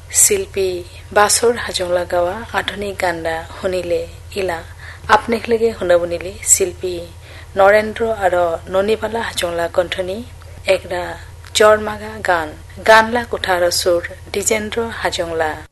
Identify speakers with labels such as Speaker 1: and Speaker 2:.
Speaker 1: শিল্পী বাছৰ হাজংলা গাৱা আধুনিক গানডা শুনিলে ইলা আপনেক লেগে শুনাবনিলে শিল্পী নৰেন্দ্ৰ আৰু ননিবালা হাজংলা কণ্ঠনি একৰা জৰমাগা গানলা কোঠাৰ সুৰ দ্বিজেন্দ্ৰ হাজংলা